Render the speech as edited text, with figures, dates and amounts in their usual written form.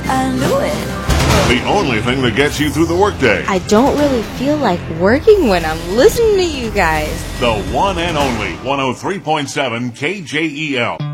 and do it. The only thing that gets you through the workday. I don't really feel like working when I'm listening to you guys. The one and only 103.7 KJEL.